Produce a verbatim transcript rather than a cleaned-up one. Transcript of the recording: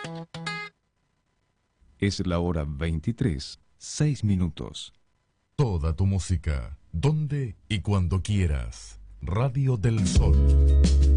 Es la hora veintitrés, seis minutos. Toda tu música, donde y cuando quieras. Radio del Sol.